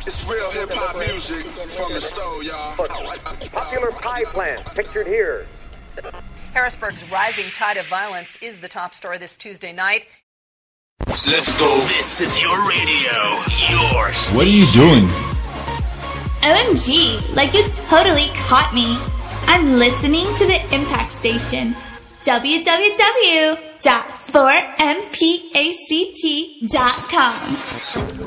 It's real hip-hop music from the soul, y'all. Popular pie plant, pictured here. Harrisburg's rising tide of violence is the top story this Tuesday night. Let's go. This is your radio. Your station. What are you doing? OMG, like you totally caught me. I'm listening to the Impact Station. www.4mpact.com